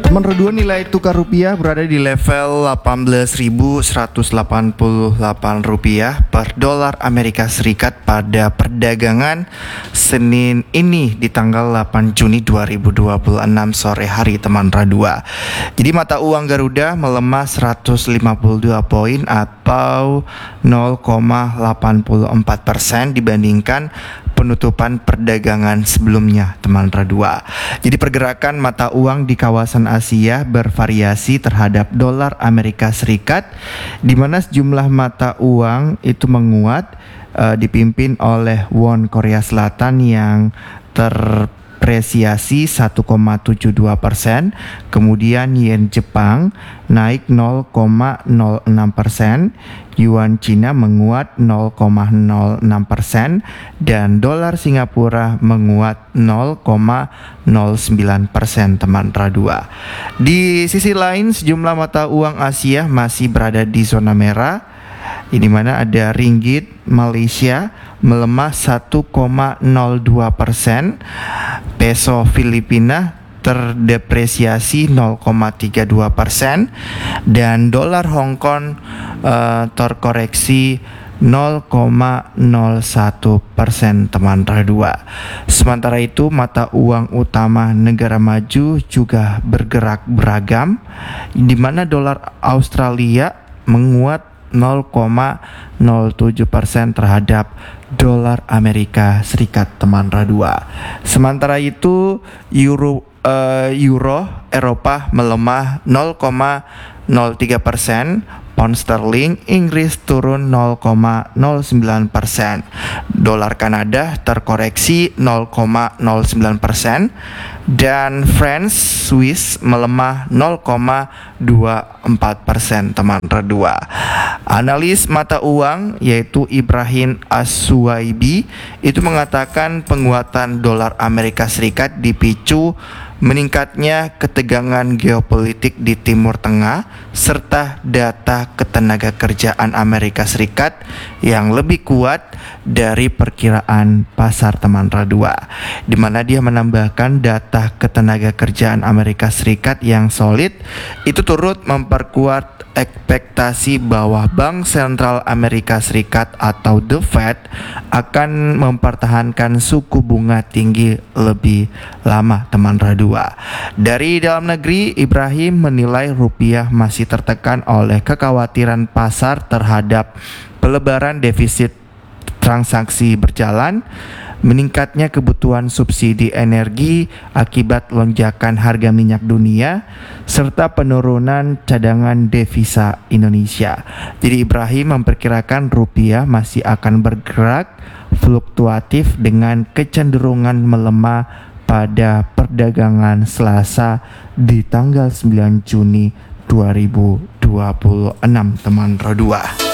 Teman redua, nilai tukar rupiah berada di level 18.188 rupiah per dolar Amerika Serikat pada perdagangan Senin ini di tanggal 8 Juni 2026 sore hari, teman redua. Jadi mata uang Garuda melemah 152 poin atau 0,84% dibandingkan penutupan perdagangan sebelumnya, teman redua. Jadi pergerakan mata uang di kawasan Asia bervariasi terhadap dolar Amerika Serikat, di mana sejumlah mata uang itu menguat, dipimpin oleh won Korea Selatan yang terpresiasi 1,72%, kemudian yen Jepang naik 0,06%, yuan Cina menguat 0,06%, dan dolar Singapura menguat 0,09%, teman redua. Di sisi lain, sejumlah mata uang Asia masih berada di zona merah, di mana ada ringgit Malaysia melemah 1,02%, peso Filipina terdepresiasi 0,32%, dan dolar Hong Kong terkoreksi 0,01%, teman redua. Sementara itu, mata uang utama negara maju juga bergerak beragam, di mana dolar Australia menguat 0,07% terhadap dolar Amerika Serikat, teman redua. Sementara itu, euro Eropa melemah 0,03%, pound sterling Inggris turun 0,09%, dolar Kanada terkoreksi 0,09%, dan franc Swiss melemah 0,24%, teman redua. Analis mata uang yaitu Ibrahim As-Suwaibi itu mengatakan penguatan dolar Amerika Serikat dipicu meningkatnya ketegangan geopolitik di Timur Tengah serta data ketenagakerjaan Amerika Serikat yang lebih kuat dari perkiraan pasar, teman redua. Di mana dia menambahkan data ketenagakerjaan Amerika Serikat yang solid itu turut memperkuat ekspektasi bahwa Bank Sentral Amerika Serikat atau The Fed akan mempertahankan suku bunga tinggi lebih lama, teman redua. Dari dalam negeri, Ibrahim menilai rupiah masih tertekan oleh kekhawatiran pasar terhadap pelebaran defisit transaksi berjalan, meningkatnya kebutuhan subsidi energi akibat lonjakan harga minyak dunia, serta penurunan cadangan devisa Indonesia. Jadi Ibrahim memperkirakan rupiah masih akan bergerak fluktuatif dengan kecenderungan melemah pada perdagangan Selasa di tanggal 9 Juni 2026, teman redua.